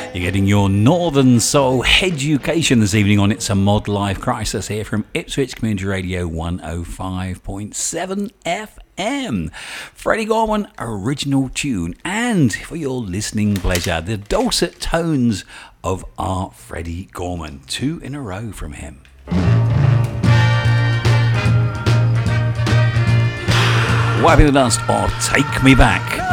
You're getting your Northern Soul education this evening on It's a Mod Life Crisis here from Ipswich Community Radio 105.7 FM. Freddie Gorman, original tune. And for your listening pleasure, the dulcet tones of our Freddie Gorman. 2 in a row from him. Wipe the dust or take me back.